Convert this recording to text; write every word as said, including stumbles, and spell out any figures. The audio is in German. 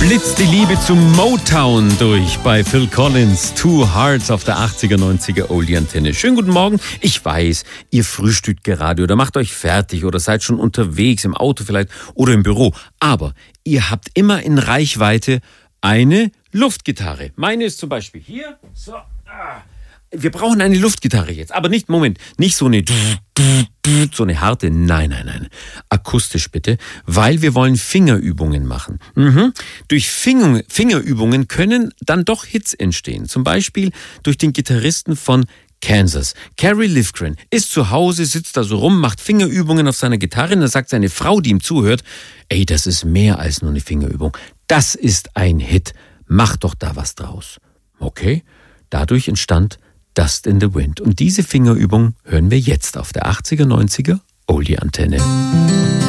blitzt die Liebe zum Motown durch bei Phil Collins. Two Hearts auf der achtziger, neunziger Oldie-Antenne. Schönen guten Morgen. Ich weiß, ihr frühstückt gerade oder macht euch fertig oder seid schon unterwegs, im Auto vielleicht oder im Büro. Aber ihr habt immer in Reichweite eine Luftgitarre. Meine ist zum Beispiel hier. So, ah. Wir brauchen eine Luftgitarre jetzt, aber nicht, Moment, nicht so eine, so eine harte, nein, nein, nein, akustisch bitte, weil wir wollen Fingerübungen machen. Mhm. Durch Finger, Fingerübungen können dann doch Hits entstehen, zum Beispiel durch den Gitarristen von Kansas. Kerry Livgren ist zu Hause, sitzt da so rum, macht Fingerübungen auf seiner Gitarre und dann sagt seine Frau, die ihm zuhört, ey, das ist mehr als nur eine Fingerübung, das ist ein Hit, mach doch da was draus. Okay, dadurch entstand Dust in the Wind. Und diese Fingerübung hören wir jetzt auf der achtziger, neunziger Oldie-Antenne.